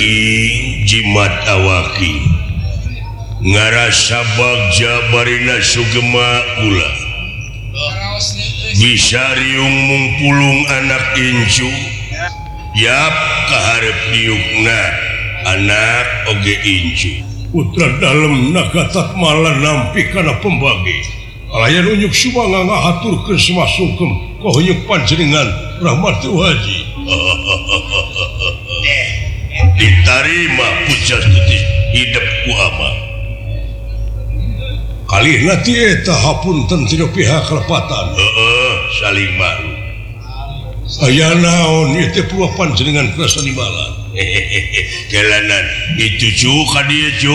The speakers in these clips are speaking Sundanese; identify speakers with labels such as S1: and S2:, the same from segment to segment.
S1: jimat awaki ngarasa bagja barina sugema ula bisa riung mungpulung anak incu yap kaharep diukna anak oge incu putra dalam nagatak malah nampi kana pembagi alayan unyuk subanga ngahaturkeun semasungkem kohunyuk panjenengan rahmat haji diterima pujas tutis hidup ku ama kali nanti eta hapunten tina pihak kelepatan saling malu aya naon ieu teh puluh panjenengan kerasa nimbalan jalanan itu cu ka dieu cu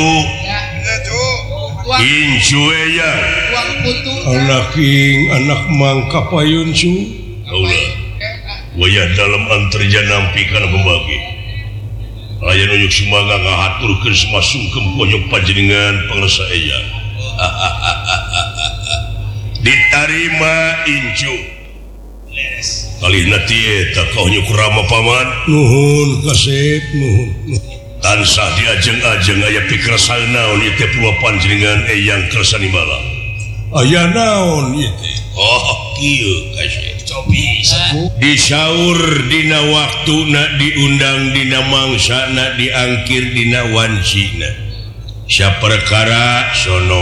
S1: incu ya anak king anak mangka payun cu ulah wayah dalam antarja nampi kana pembagi aya nunjuk sumaga ngahaturkeun semasungkem pojok panjenengan pangresa eya diterima incu kali nanti eta kaunyuk rama paman nuhun kasep nuhun tansah diajeng-ajeng aya pikersan naon ieu teh puluh panjenengan eyang kersa nimbalan aya naon ieu teh kieu kasep disaur dina waktuna diundang dina mangsana diangkir dina wancina saperkara sono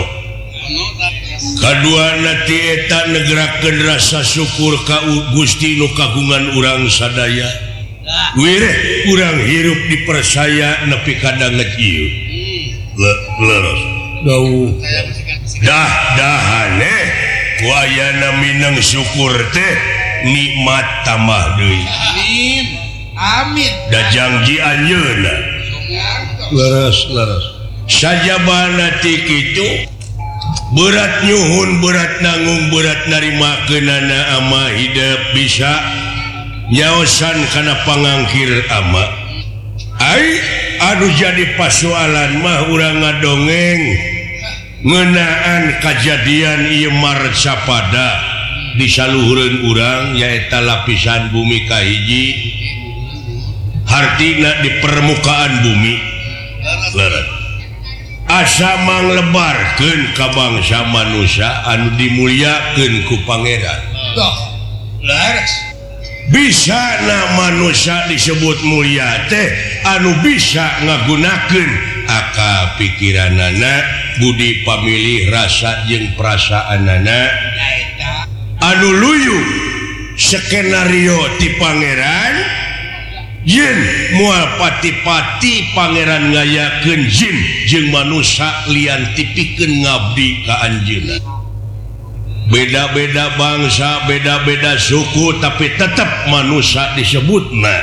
S1: kadua nati eta negerakeun rasa syukur ka Gusti nu kagungan urang sadaya wireh urang hirup dipercaya nepi ka danget ieu leres dawuh dah-dahane ku ayana minang syukur teh nikmat tambah deui amin amin da janji anjeunna leres sajabana ti kitu berat nyuhun berat nanggung berat narimakeunana ama hidup bisa nyaosan kana pangangkir ama ai anu jadi pasoalan mah urang ngadongeng ngeunaan kajadian ieu marcapada di saluhureun urang nyaeta lapisan bumi kahiji hartina di permukaan bumi leres asa manglebarkeun ka bangsa manusia anu dimuliakeun ku pangeran leres bisa na manusia disebut mulia teh anu bisa ngagunakeun akal pikiranana budi pamilih rasa jeung perasaanana anu luyu skenario ti pangeran yen moal pati-pati pangeran ngayakeun jin jeung manusia lian tipikeun ngabdi ka anjeunna beda-beda bangsa beda-beda suku tapi tetap manusia disebutna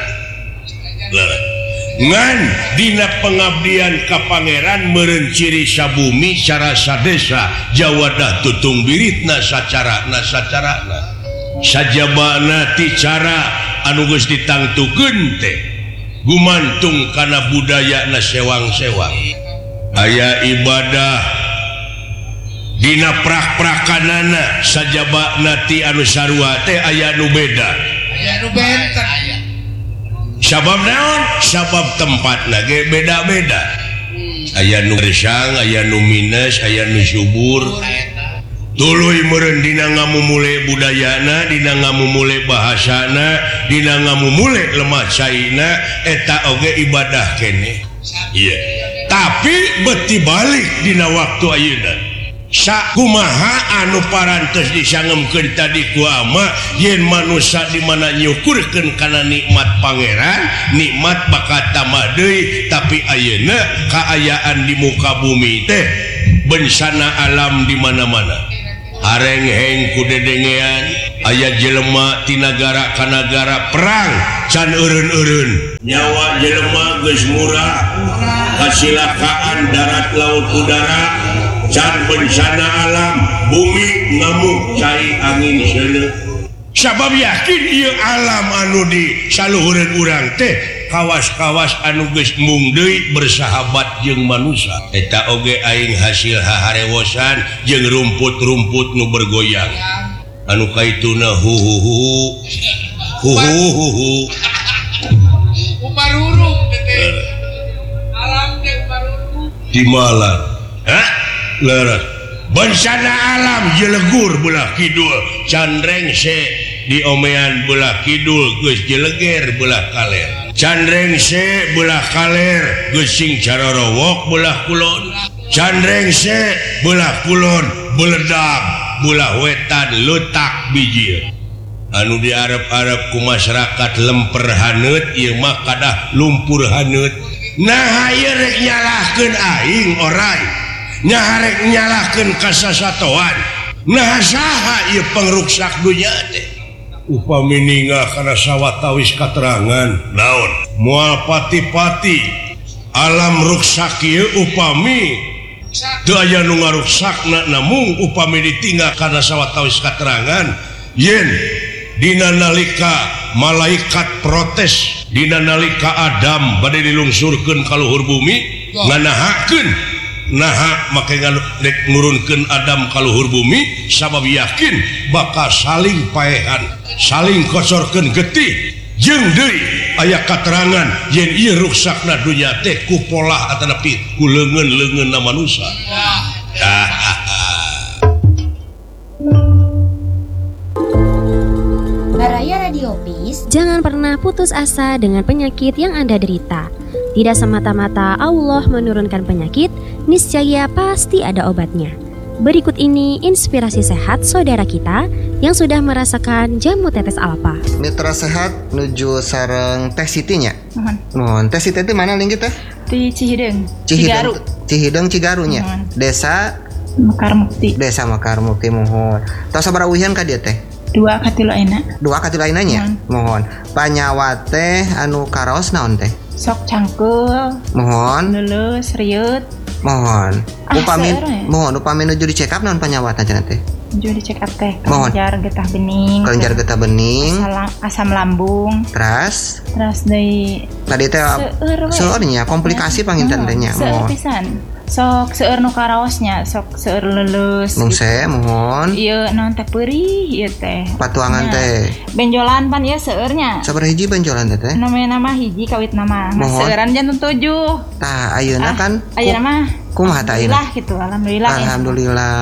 S1: ngan dina pengabdian ka pangeran meureun ciri sabumi cara sadesa jawadah tutung biritna sacarana sajabana ti cara anu geus ditangtukeun teh gumantung kana budayana sewang-sewang aya ibadah dina prak-prakanana sajabana ti anu sarua teh aya nu beda aya nu benten sabab naon sabab tempatna ge beda-beda aya nu resang aya nu minus aya nu subur tuluy meureun dina ngamumule budayana dina ngamumule bahasana dina ngamumule lemah caina eta oge ibadah keneh iya tapi beti balik dina waktu ayeuna sakumaha anu parantos disangemkeun tadi ku ama yen manusia di mana nyukurkeun kana nikmat pangeran nikmat bakat tambah deui tapi ayeuna kaayaan di muka bumi teh bencana alam di mana-mana areng-heng ku dedengean aya jelema ti nagara ka nagara perang can eureun-eureun nyawa jelema geus murah kasilakaan darat laut udara can bencana alam bumi ngamuk cai angin seuleuh sabab yakin ieu alam anu di saluhureun urang teh kawas-kawas anu geus mung deui bersahabat jeung manusia eta oge aing hasil haharewosan jeung rumput-rumput nu bergoyang anu kaituna huhuhu huhuhu umarurung di Malang. Leres. Bencana alam jelegur belah kidul, candreng se di omean belah kidul geus jeleger belah kaler. Candreng se belah kaler geus sing carorowok belah kulon. Candreng se belah kulon beledag belah wetan letak biji. Anu diarep-arep ku masyarakat lemper haneut ieu mah kadah lumpur haneut. Nah ieu rek nyalahkeun aing oray. Nya rek nyalahkeun ka sasatoan. Nah saha ieu pengruksak dunya teh? Upami ninggal kana sawatawis katerangan naon? Moal pati-pati alam ruksak ieu upami teu aya nu ngaruksakna namung upami ditinggal kana sawatawis katerangan yen dina nalika malaikat protes, dina nalika Adam bade dilungsurkeun ka luhur bumi nganahakeun naha make nurunkeun Adam ka luhur bumi sabab yakin bakal saling paehan, saling kocorkeun getih. Jeung deui aya katerangan yen ieu ruksakna dunya teh ku polah atanapi ku leungeun-leungeunna manusia.
S2: Baraya Radio Peace.
S3: Jangan pernah putus asa dengan penyakit yang Anda derita. Tidak semata-mata Allah menurunkan penyakit, niscaya pasti ada obatnya. Berikut ini inspirasi sehat saudara kita yang sudah merasakan jamu tetes alfa.
S4: Mitra sehat nuju sareng Teh Siti nya. Mohon. Teh Siti itu mana lingkit teh?
S5: Di Cihideung.
S4: Cigaru. Cihideung Cigaru nya. Desa
S5: Mekarmukti.
S4: Desa Mekarmukti mohon. Tos sabaraha uhian ka dieu teh?
S5: 2 katilu ayeuna.
S4: 2 katilu ayeuna nya. Mohon. Panyawa teh anu karaos naon teh?
S5: Sok cangkeul.
S4: Mohon.
S5: Leuleus rieut.
S4: Mohon. Upami nuju di check up naon panyawatna cenah teh?
S5: Nuju di check up teh kelenjar getah bening.
S4: Kelenjar getah bening.
S5: Asam lambung.
S4: Terus
S5: deui
S4: tadi teh seueurnya komplikasi panginten teh nya.
S5: Seueur pisan. Sok seueur nu karaosnya, sok seueur leuleus.
S4: Mungse mohon.
S5: Ieu naon teh peurih ieu teh.
S4: Patuangan teh.
S5: Benjolan pan ieu seueurnya.
S4: Sabaraha hiji benjolan teh?
S5: Nama hiji kawit nama. Seueuran jantung 7.
S4: Tah ayeuna kan.
S5: Ayeuna mah
S4: kumaha tah ayeuna?
S5: Gitu, alhamdulillah.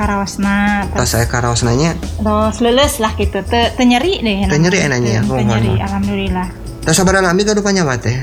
S5: Tos aya karaosna
S4: nya.
S5: Tos leuleus lah gitu. Teu nyeri deh.
S4: Teu nyeri enanya.
S5: Teu nyeri alhamdulillah.
S4: Tos sabaraha lami gaduh panyawa teh?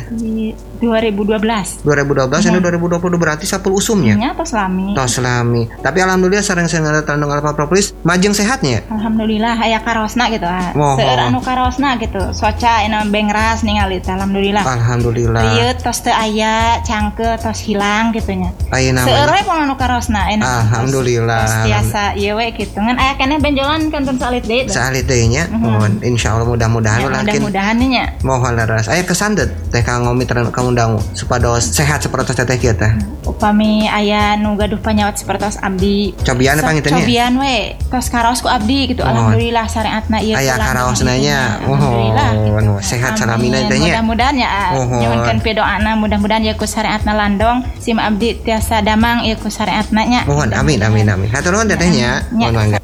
S5: 2012
S4: ini 2020 berarti 10 usumnya.
S5: Nya tos lami. Tapi alhamdulillah sareng tandung alfa propolis majeng sehatnya. Alhamdulillah aya karosna gitu. Seueur anu karosna gitu. Soca ina bengras ningali alhamdulillah. Rieut tos teu aya cangkeul tos hilang gitu nya. Seueur we pang anu karosna
S4: alhamdulillah.
S5: Tos tiasa ieu we kitu. Ngan aya keneh benjolan kanton salit deui.
S4: Salit deui nya. Mohon insyaallah mudah-mudahan
S5: mudah-mudahan nya.
S4: Mohon leres. Aya kesan teh kanggo mitra kamu dangu supados sehat sapertos teteh kieu teh.
S5: Upami aya nu gaduh panyawat sapertos abdi.
S4: Cobian panginten nya.
S5: Cobian we tos karaos ku abdi gitu. Alhamdulillah syariatna ieu.
S4: Aya karaosna nya. Alhamdulillah. Sehat salamina teh nya.
S5: Mudah-mudahan ya nyuwunkeun pidoana mudah-mudahan ieu ku syariatna landong sim abdi tiasa damang ieu ku syariatna nya.
S4: Mohon amin. Hatur nuhun teteh nya. Mohon mangga.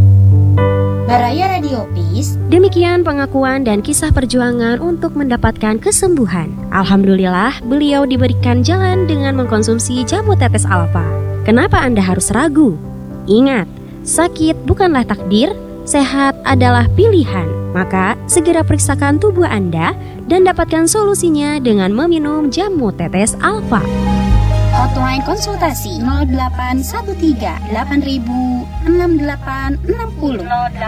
S2: Baraya Radio Peace.
S3: Demikian pengakuan dan kisah perjuangan untuk mendapatkan kesembuhan. Alhamdulillah, beliau diberikan jalan dengan mengkonsumsi jamu tetes alfa. Kenapa Anda harus ragu? Ingat, sakit bukanlah takdir, sehat adalah pilihan. Maka, segera periksakan tubuh Anda dan dapatkan solusinya dengan meminum jamu tetes alfa.
S2: Hotline konsultasi 0813 8000 6860 0813 8000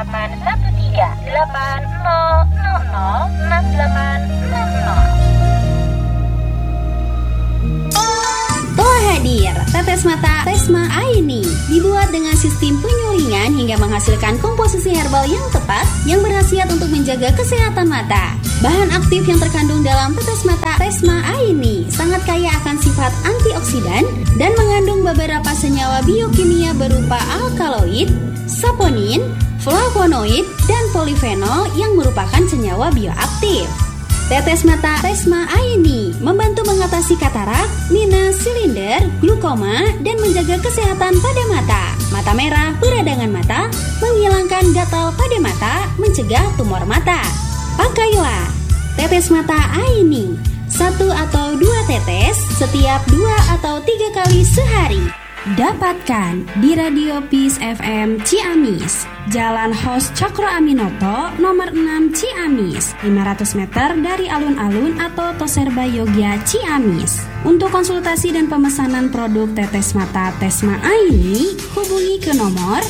S2: 6860.
S6: Telah hadir tetes mata Resma Aini, dibuat dengan sistem penyulingan hingga menghasilkan komposisi herbal yang tepat yang berkhasiat untuk menjaga kesehatan mata. Bahan aktif yang terkandung dalam tetes mata Resma Aini sangat kaya akan sifat antioksidan dan mengandung beberapa senyawa biokimia berupa alkaloid, saponin, flavonoid, dan polifenol yang merupakan senyawa bioaktif. Tetes mata Resma Aini membantu mengatasi katarak, minus, silinder, glukoma, dan menjaga kesehatan pada mata. Mata merah, peradangan mata, menghilangkan gatal pada mata, mencegah tumor mata. Pakailah tetes mata Aini, 1 atau 2 tetes setiap 2 atau 3 kali sehari. Dapatkan di Radio Peace FM Ciamis, Jalan Hos Cokro Aminoto, nomor 6 Ciamis, 500 meter dari alun-alun atau Toserba Yogya Ciamis. Untuk konsultasi dan pemesanan produk tetes mata Tesma Aini, hubungi ke nomor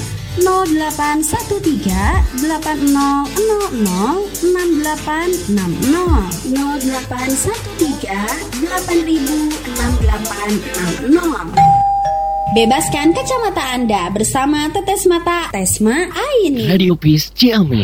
S6: 0813 8000 6860 0813 8000 6860. Bebaskan kacamata Anda bersama Tetes Mata Tesma Aini.
S7: Radio Peace Ciamis.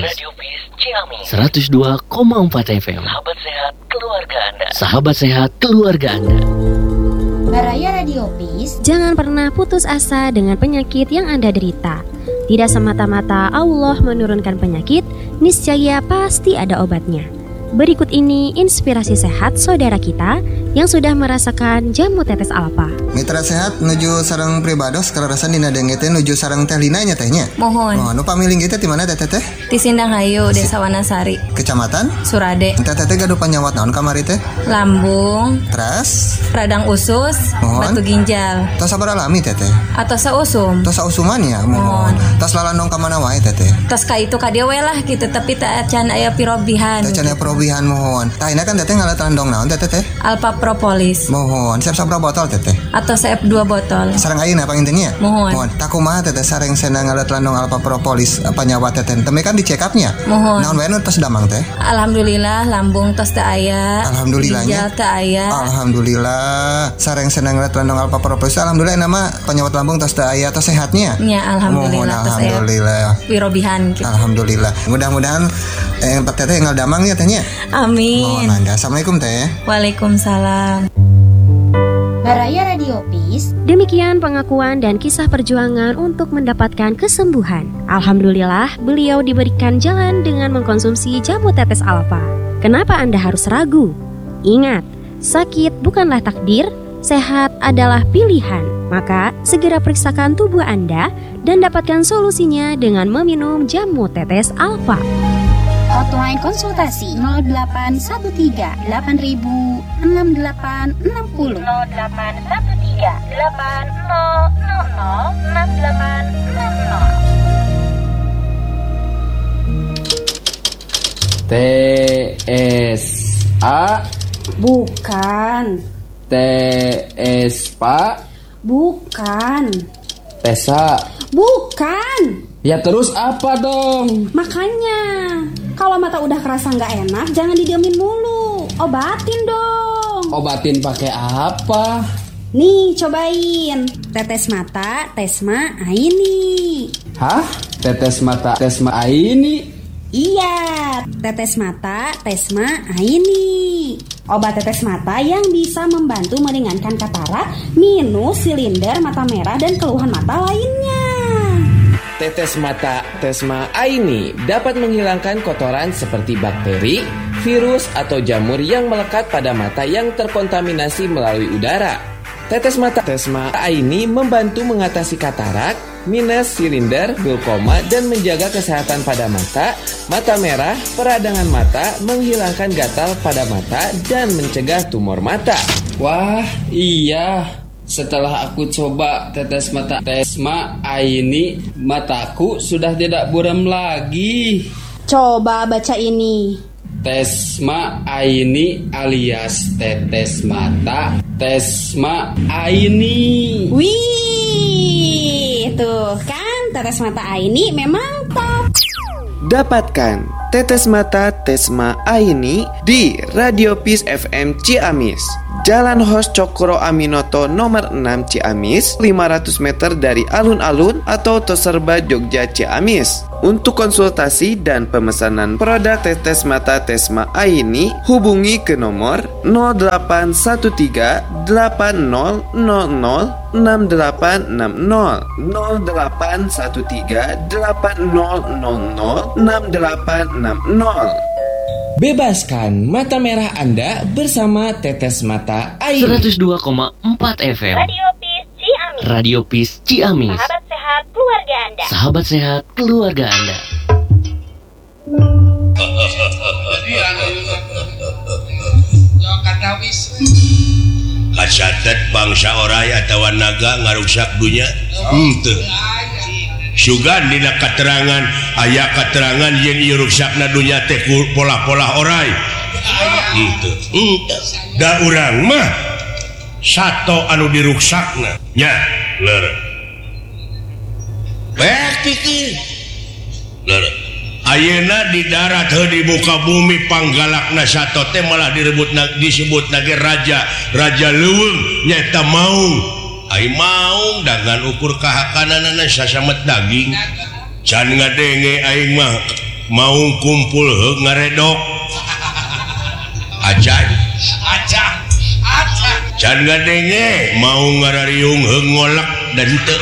S7: 102,4 FM. Sahabat sehat keluarga Anda. Sahabat sehat keluarga Anda.
S2: Baraya Radio Peace.
S3: Jangan pernah putus asa dengan penyakit yang Anda derita. Tidak semata-mata Allah menurunkan penyakit, niscaya pasti ada obatnya. Berikut ini inspirasi sehat saudara kita yang sudah merasakan jamu tetes alfa.
S4: Mitra sehat nuju sareng pribados kalarasan dina denge teh nuju sareng teh Lina nya tehnya.
S5: Mohon.
S4: Nu pamiling kita di mana teh teh?
S5: Di Sindang Hayu, Desa Wanasari,
S4: Kecamatan
S5: Surade.
S4: Teh teh gaduh panyawat naon kamari teh?
S5: Lambung,
S4: Teras,
S5: radang usus,
S4: Mohon.
S5: batu ginjal,
S4: tos sabar alami teh teh.
S5: atau seusum.
S4: Tos sausuman ya, mohon. Tos lalandong ka mana wae teh teh.
S5: Tos ka itu ka dia we lah gitu, tapi tak can aya pirobihan.
S4: Teh can aya perobihan mohon. Tah ini kan teh ngalat landong naon teh teh?
S5: Alpha Propolis
S4: Mohon. Siap sabra botol teh teh.
S5: atau CF2 botol.
S4: Sareng ayeuna pangintennya?
S5: Mohon.
S4: Tak kumaha teh sareng senang ngalat landong Alpha Propolis panyawa teh teh. Teme kan di check up-nya.
S5: Mohon.
S4: Naon wae nu tos damang teh?
S5: Alhamdulillah lambung tos teu aya.
S4: Alhamdulillahnya.
S5: Ginjal teu aya.
S4: Alhamdulillah. Sareng senang ngalat landong Alpha Propolis. Alhamdulillah nama penyawat lambung tos teu aya tos sehatnya.
S5: Nya alhamdulillah
S4: Mohon,
S5: tos aya
S4: alhamdulillah.
S5: pirobihan gitu.
S4: Alhamdulillah. Mudah-mudahan teteh ngal damang ya tehnya.
S5: Amin.
S4: Mohon mangga. Assalamualaikum teh.
S5: Waalaikumsalam.
S2: Baraya Radio Peace.
S3: Demikian pengakuan dan kisah perjuangan untuk mendapatkan kesembuhan. Alhamdulillah, beliau diberikan jalan dengan mengkonsumsi jamu tetes alfa. Kenapa Anda harus ragu? Ingat, sakit bukanlah takdir, sehat adalah pilihan. Maka, segera periksakan tubuh Anda dan dapatkan solusinya dengan meminum jamu tetes alfa.
S2: Hotline konsultasi 0813 8000 6860 0813
S8: 6860. TSA
S5: Bukan.
S8: TSPA
S5: Bukan.
S8: Tesa.
S5: Bukan.
S8: Ya terus apa dong?
S5: Makanya, kalau mata udah kerasa nggak enak, jangan didiemin mulu. Obatin dong.
S8: Obatin pakai apa?
S5: Nih, cobain. Tetes mata Tesma Aini.
S8: Hah? Tetes mata Tesma Aini?
S5: Iya, tetes mata Tesma Aini. Obat tetes mata yang bisa membantu meringankan katarak, minus, silinder, mata merah, dan keluhan mata lainnya.
S9: Tetes mata Tesma Aini dapat menghilangkan kotoran seperti bakteri, virus, atau jamur yang melekat pada mata yang terkontaminasi melalui udara. Tetes mata Tesma Aini membantu mengatasi katarak, minus, silinder, glaukoma, dan menjaga kesehatan pada mata, mata merah, peradangan mata, menghilangkan gatal pada mata, dan mencegah tumor mata.
S8: Wah, iya. Setelah aku coba tetes mata Tesma Aini, mataku sudah tidak buram lagi.
S5: Coba baca ini.
S8: Tesma Aini alias tetes mata Tesma Aini.
S5: Wih, tuh kan tetes mata Aini memang top.
S10: Dapatkan tetes mata Tesma Aini di Radio Peace FM Ciamis, Jalan Hos Cokro Aminoto nomor 6 Ciamis, 500 meter dari alun-alun atau Toserba Jogja Ciamis. Untuk konsultasi dan pemesanan produk tetes mata Tesma Aini, hubungi ke nomor 0813 8000 6860 0813 8000 6860.
S9: Bebaskan mata merah Anda bersama Tetes Mata Aini.
S7: 102,4 FM.
S2: Radio Peace Ciamis.
S7: Radio Peace Ciamis.
S2: Sahabat sehat keluarga Anda.
S7: Sahabat sehat keluarga Anda.
S11: Jadi yang kata wis
S1: catat bangsa orai atau naga ngarusak dunya Sugan dina keterangan aya keterangan yang rusakna dunya teh pola-pola orai da urang mah sato anu diruksakna nya ler pikir ler ayeuna di darat di muka bumi panggalakna sato teh malah disebut nage raja leuweung nyaeta maung ai maung dengan ukur kahakanana sasamet daging can ngadenge aing mah maung kumpul heug ngaredok acan can ngadenge maung ngarariung heug ngolek dan teu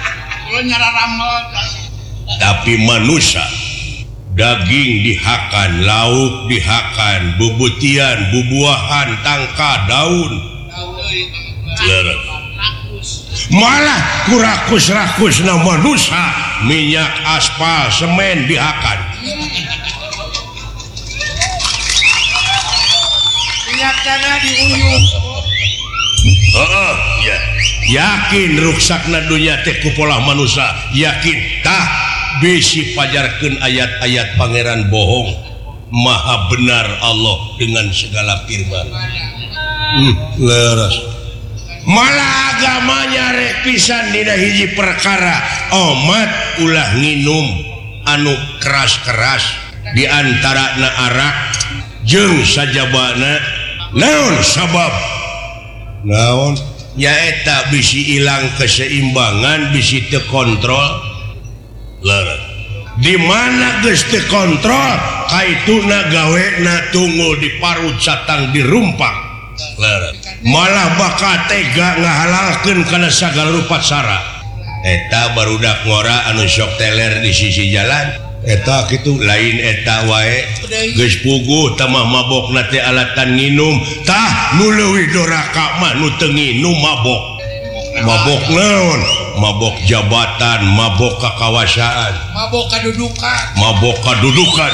S1: tapi manusia daging dihakan, lauk dihakan, bubutian, bubuahan, tangka, daun. Malah kurakus-rakus na manusia, minyak, aspal, semen dihakan. Minyak tanah diuyuh. Ya. Yakin ruksakna dunya teh ku pola manusia, yakin tah bisi pajarkeun ayat-ayat pangeran bohong. Maha benar Allah dengan segala firman. Leres. Malah agamanya rek pisan dina hiji perkara omat ulah nginum anu keras-keras di antarana arak jeung sajabana naon sabab naon nyaeta bisi ilang keseimbangan bisi teu kontrol leres di mana geus teu kontrol kaituna gawena tunggul di parut satang dirumpak leres malah bakal tega ngahalalkeun kana sagala rupa cara eta barudak ngora anu sok teler di sisi jalan eta kitu lain eta wae geus puguh tamah mabokna teh alatan nginum tah nu leuwih doraka mah nu teu nginum mabok mabok naon mabok jabatan mabok kakawasan mabok kadudukan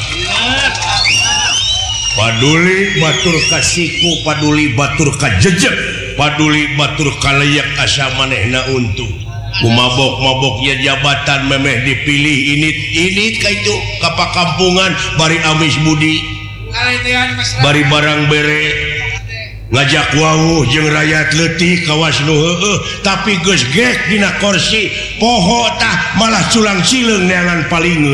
S1: paduli batur kasiku paduli batur kajejeg paduli batur kalayak asa manehna untung kumabok-mabok ya jabatan memeh dipilih ini kaitu kapakampungan bari amis budi bari barang bere ngajak wawuh jeung rakyat leutik kawas nu heueuh tapi geus gek dina kursi poho tah malah culang cileung neangan palingeun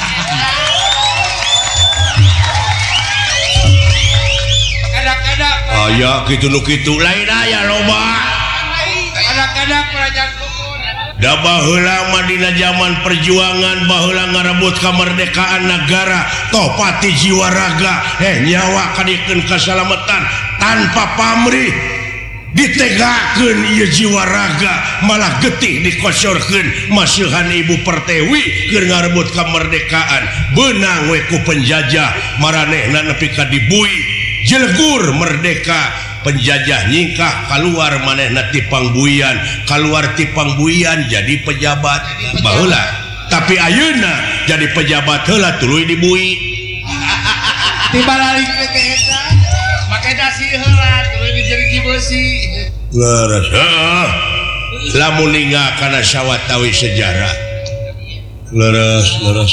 S1: aya kitu nu kitu lain aya loba kadang-kadang kerajaan da baheula mah dina zaman perjuangan baheula ngarebut kamardekaan negara toh pati jiwa raga nyawa kadikeun kasalamatan tanpa pamrih ditegakeun ieu jiwa raga malah getih dikosorkeun masihan ibu pertiwi keur ngarebut kamardekaan beunang we ku penjajah maranehna nepi ka dibui jelegur merdeka penjajah nyingkah keluar manehna ti pangbuian keluar ti pangbuian jadi pejabat baheula tapi ayeuna jadi pejabat heula tuluy dibui tibalalik teh eta make dasi heula tuluy dijeri beusi leres lamun ninggalkeun sawatawi sejarah leres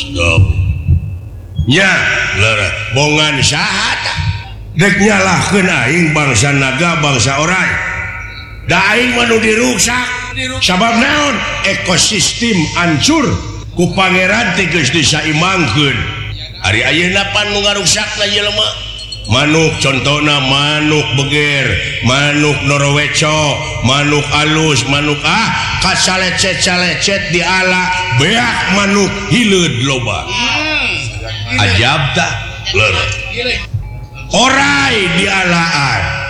S1: nya leres bongan saha dek nyalahkeun aing bangsa naga bangsa orai da aing mah nu diruksak sabab naon ekosistem hancur ku pangeran teh geus disaimbangkeun ari ayeuna pan nu ngaruksakna jelema manuk contona manuk beger manuk norweco manuk alus manuk kasalecet-calecet diala beak manuk hileud loba ajab tah leureuh orai dialaan